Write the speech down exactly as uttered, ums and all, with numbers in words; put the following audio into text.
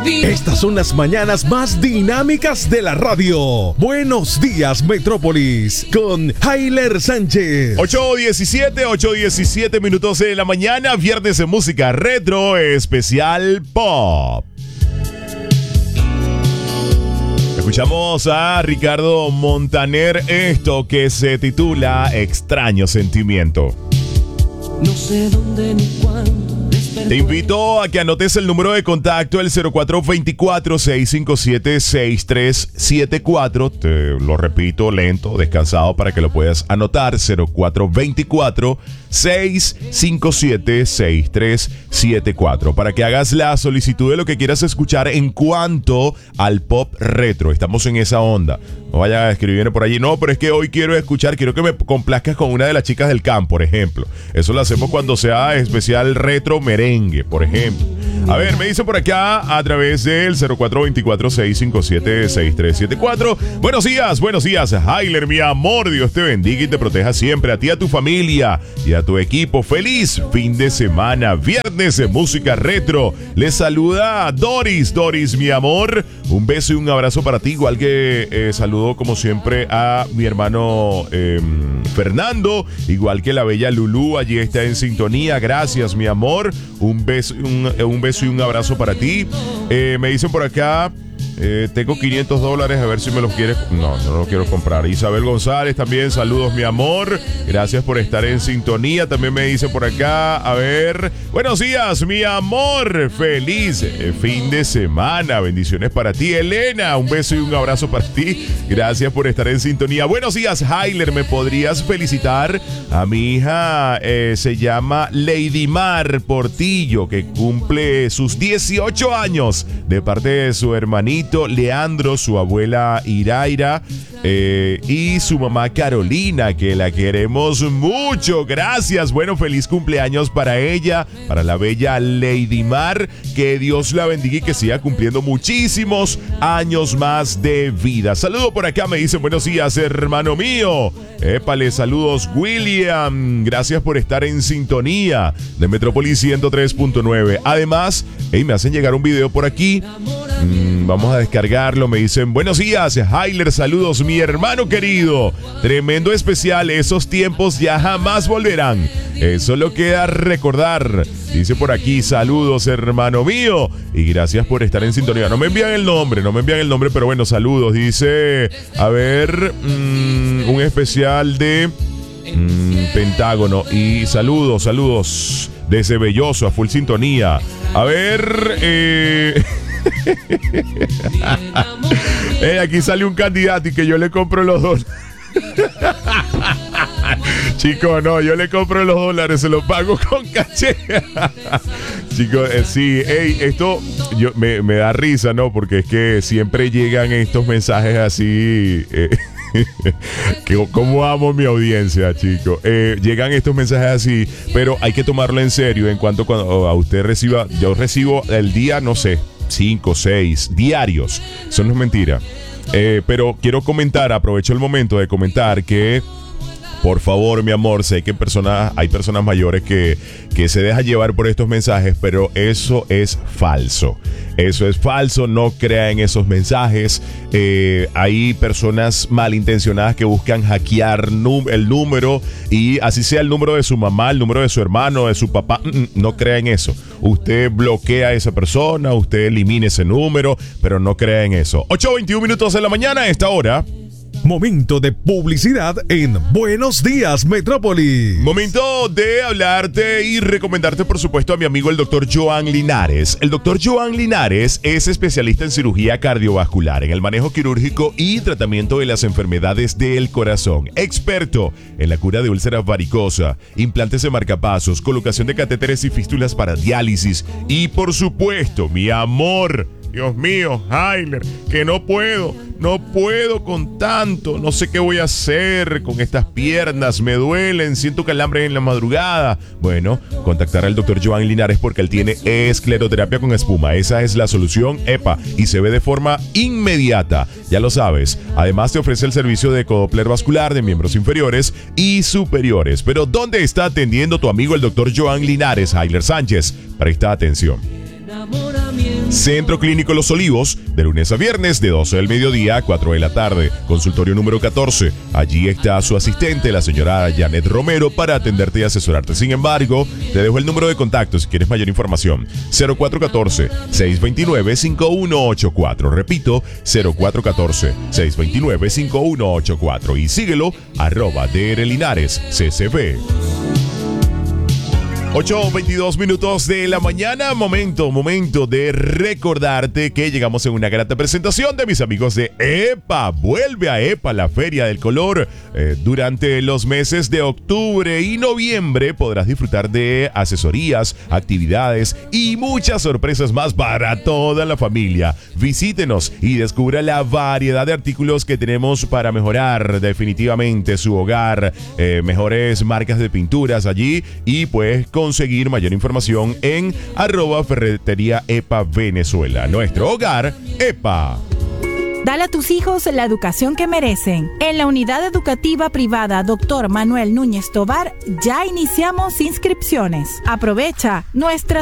Estas son las mañanas más dinámicas de la radio. Buenos días, Metrópolis, con Hailer Sánchez. ocho diecisiete, ocho diecisiete minutos de la mañana, viernes de música retro especial pop. Escuchamos a Ricardo Montaner, esto que se titula Extraño Sentimiento. No sé dónde ni cuándo. Te invito a que anotes el número de contacto, el cero cuatro dos cuatro, seis cinco siete, seis tres siete cuatro. Te lo repito lento, descansado, para que lo puedas anotar. cero cuatro dos cuatro, seis cinco siete, seis tres siete cuatro. Para que hagas la solicitud de lo que quieras escuchar en cuanto al pop retro. Estamos en esa onda. No vayas a escribir por allí. No, pero es que hoy quiero escuchar, quiero que me complazcas con una de las chicas del campo, por ejemplo. Eso lo hacemos cuando sea especial retro merengue, por ejemplo. A ver, me dice por acá a través del cero cuatro dos cuatro, seis cinco siete, seis tres siete cuatro. Buenos días, buenos días, Hailer, mi amor. Dios te bendiga y te proteja siempre, a ti, a tu familia y a tu equipo. Feliz fin de semana, viernes de música retro. Les saluda Doris. Doris, mi amor, un beso y un abrazo para ti. Igual que eh, saludo como siempre a mi hermano eh, Fernando, igual que la bella Lulú, allí está en sintonía. Gracias, mi amor. Un beso, un, un beso y un abrazo para ti. Eh, me dicen por acá, eh, tengo quinientos dólares, a ver si me los quieres. No, no los quiero comprar. Isabel González también, saludos, mi amor. Gracias por estar en sintonía. También me dicen por acá, a ver, buenos días, mi amor. Feliz eh, fin de semana. Bendiciones para ti, Elena. Un beso y un abrazo para ti. Gracias por estar en sintonía. Buenos días, Hailer. ¿Me podrías felicitar a mi hija? Eh, se llama Lady Mar Portillo, que cumple sus dieciocho años, de parte de su hermanito Leandro, su abuela Iraira eh, y su mamá Carolina, que la queremos mucho. Gracias. Bueno, feliz cumpleaños para ella, para la bella Lady Mar. Que Dios la bendiga y que siga cumpliendo muchísimos años más de vida. Saludo por acá, me dicen buenos días, hermano mío. Épale, saludos, William. Gracias por estar en sintonía de Metrópolis ciento tres punto nueve. Además, hey, me hacen llegar un video por aquí. Mm, vamos a descargarlo. Me dicen buenos días, Hailer. Saludos, mi hermano querido. Tremendo especial. Esos tiempos ya jamás volverán. Eh, solo queda recordar. Dice por aquí, saludos, hermano mío. Y gracias por estar en sintonía. No me envían el nombre, no me envían el nombre, pero bueno, saludos. Dice, a ver, mmm, un especial de mmm, Pentágono. Y saludos, saludos desde Belloso, a full sintonía. A ver, eh... eh, aquí sale un candidato y que yo le compro los dos. Chicos, no, yo le compro los dólares, se los pago con caché. Chicos, eh, sí, hey, esto yo, me, me da risa, ¿no? Porque es que siempre llegan estos mensajes así. Eh, que, ¿Cómo amo mi audiencia, chicos? Eh, llegan estos mensajes así, pero hay que tomarlo en serio. En cuanto cuando a usted reciba, yo recibo el día, no sé, cinco, seis diarios. Eso no es mentira. Eh, pero quiero comentar, aprovecho el momento de comentar que, por favor, mi amor, sé que personas, hay personas mayores que, que se dejan llevar por estos mensajes, pero eso es falso. Eso es falso, no crea en esos mensajes. Eh, hay personas malintencionadas que buscan hackear num- el número, y así sea el número de su mamá, el número de su hermano, de su papá. No crea en eso. Usted bloquea a esa persona, usted elimine ese número, pero no crea en eso. ocho veintiún minutos de la mañana a esta hora. Momento de publicidad en Buenos Días, Metrópolis. Momento de hablarte y recomendarte, por supuesto, a mi amigo el doctor Joan Linares. El doctor Joan Linares es especialista en cirugía cardiovascular, en el manejo quirúrgico y tratamiento de las enfermedades del corazón. Experto en la cura de úlceras varicosas, implantes de marcapasos, colocación de catéteres y fístulas para diálisis. Y, por supuesto, mi amor, Dios mío, Hailer, que no puedo, no puedo con tanto, no sé qué voy a hacer con estas piernas, me duelen, siento calambre en la madrugada. Bueno, contactar al doctor Joan Linares porque él tiene escleroterapia con espuma. Esa es la solución, epa, y se ve de forma inmediata, ya lo sabes. Además te ofrece el servicio de Doppler vascular de miembros inferiores y superiores. Pero ¿dónde está atendiendo tu amigo el doctor Joan Linares, Hailer Sánchez? Presta atención. Centro Clínico Los Olivos, de lunes a viernes, de doce del mediodía a cuatro de la tarde. Consultorio número catorce. Allí está su asistente, la señora Janet Romero, para atenderte y asesorarte. Sin embargo, te dejo el número de contacto si quieres mayor información. cero cuatro uno cuatro, seis dos nueve, cinco uno ocho cuatro. Repito, cero cuatro uno cuatro, seis dos nueve, cinco uno ocho cuatro. Y síguelo, arroba D R Linares C C B. ocho veintidós minutos de la mañana, momento, momento de recordarte que llegamos en una grata presentación de mis amigos de EPA. Vuelve a EPA, la Feria del Color. Eh, durante los meses de octubre y noviembre podrás disfrutar de asesorías, actividades y muchas sorpresas más para toda la familia. Visítenos y descubra la variedad de artículos que tenemos para mejorar definitivamente su hogar. Eh, mejores marcas de pinturas allí y pues con conseguir mayor información en arroba ferretería EPA Venezuela. Nuestro hogar, EPA. Dale a tus hijos la educación que merecen. En la unidad educativa privada doctor Manuel Núñez Tovar ya iniciamos inscripciones. Aprovecha nuestras